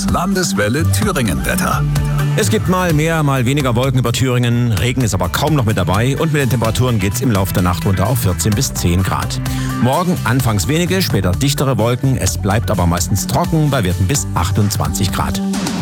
Landeswelle Thüringen-Wetter. Es gibt mal mehr, mal weniger Wolken über Thüringen. Regen ist aber kaum noch mit dabei. Und mit den Temperaturen geht es im Laufe der Nacht runter auf 14 bis 10 Grad. Morgen anfangs wenige, später dichtere Wolken. Es bleibt aber meistens trocken bei Werten bis 28 Grad.